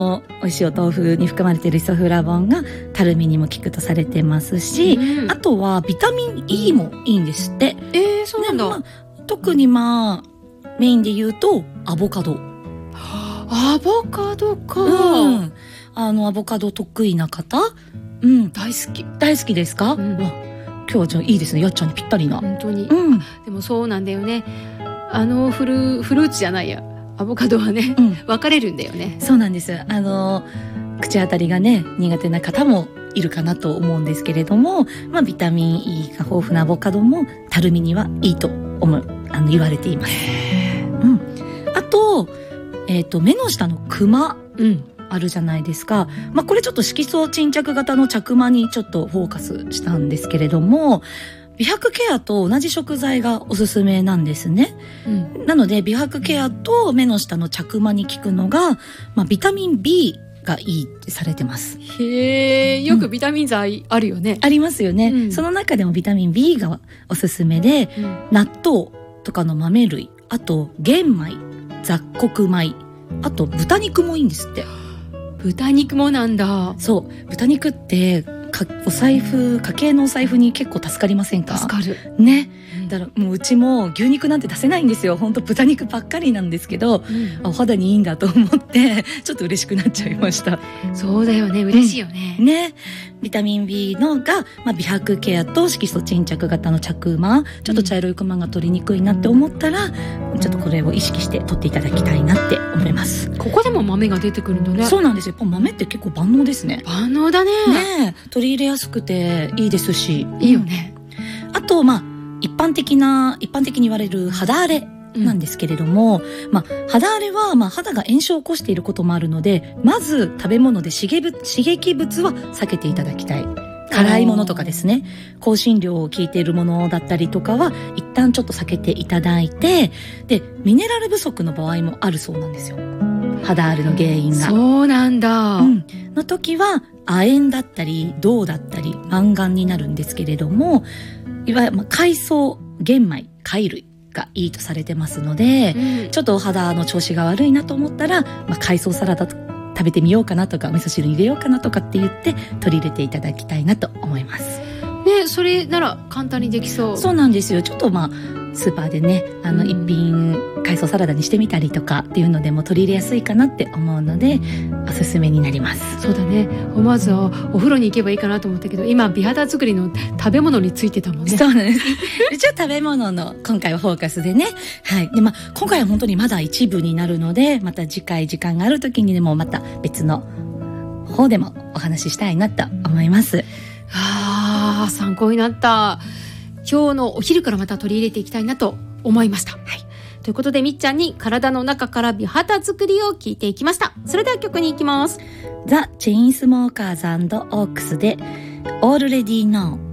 美味しいお豆腐に含まれているイソフラボンがたるみにも効くとされてますし、あとはビタミン E もいいんですって。 そうなんだ。 特にメインで言うとアボカド。 アボカドか。 アボカド得意な方、 大好き。 大好きですか？今日はじゃあいいですね。やっちゃんにぴったりな。 本当に。でもそうなんだよね。フルーツじゃないや。アボカドはね、分かれるんだよね。 そうなんです。口当たりがね苦手な方もいるかなと思うんですけれども、ビタミン E が豊富なアボカドもたるみにはいいと言われています。あと、目の下のクマ、あるじゃないですか。これちょっと色素沈着型の着マにちょっとフォーカスしたんですけれども、美白ケアと同じ食材がおすすめなんですね。なので美白ケアと目の下の着マに効くのが、ビタミン B がいいってされてます。 よくビタミン剤あるよね。 ありますよね。その中でもビタミン B がおすすめで、納豆とかの豆類、あと玄米、雑穀米、あと豚肉もいいんですって。 豚肉もなんだ。 そう、豚肉って家計のお財布に結構助かりませんか？ 助かるね。だからもううちも牛肉なんて出せないんですよ。本当豚肉ばっかりなんですけど、お肌にいいんだと思ってちょっと嬉しくなっちゃいました。 そうだよね、嬉しいよね。 ね。ビタミン B のが、美白ケアと色素沈着型の着マ、ちょっと茶色いクマが取りにくいなって思ったら、ちょっとこれを意識して取っていただきたいなって思います。 ここでも豆が出てくるんだね。 そうなんですよ。やっぱ豆って結構万能ですね。 万能だね。 ね、取り入れやすくていいですし、 いいよね。 あと一般的に言われる肌荒れなんですけれども、肌荒れは肌が炎症を起こしていることもあるので、まず食べ物で刺激物は避けていただきたい。辛いものとかですね、香辛料を効いているものだったりとかは一旦ちょっと避けていただいて、でミネラル不足の場合もあるそうなんですよ、肌荒れの原因が。 そうなんだ。 の時は亜鉛だったり銅だったりマンガンになるんですけれども、いわゆる海藻、玄米、貝類がいいとされてますので、ちょっとお肌の調子が悪いなと思ったら、海藻サラダ食べてみようかなとか、味噌汁に入れようかなとかって言って取り入れていただきたいなと思いますね。それなら簡単にできそう。 そうなんですよ。ちょっとスーパーでね、一品海藻サラダにしてみたりとかっていうのでも取り入れやすいかなって思うので、おすすめになります。 そうだね。思わずお風呂に行けばいいかなと思ったけど、今美肌作りの食べ物についてたもんね。 そうなんです。一応食べ物の今回はフォーカスでね。はい。で今回は本当にまだ一部になるので、また次回時間がある時にでもまた別の方でもお話ししたいなと思います。 参考になった。今日のお昼からまた取り入れていきたいなと思いました。ということで、みっちゃんに体の中から美肌作りを聞いていきました。それでは曲に行きます。 ザ・チェインスモーカーズ&オークスで Already Know。